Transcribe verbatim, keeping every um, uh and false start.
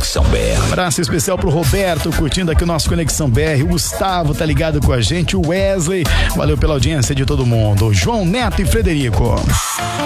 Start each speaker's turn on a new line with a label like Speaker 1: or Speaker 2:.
Speaker 1: Conexão B R.
Speaker 2: Abraço especial pro Roberto, curtindo aqui o nosso Conexão B R. O Gustavo tá ligado com a gente. O Wesley, valeu pela audiência de todo mundo. João Neto e Frederico.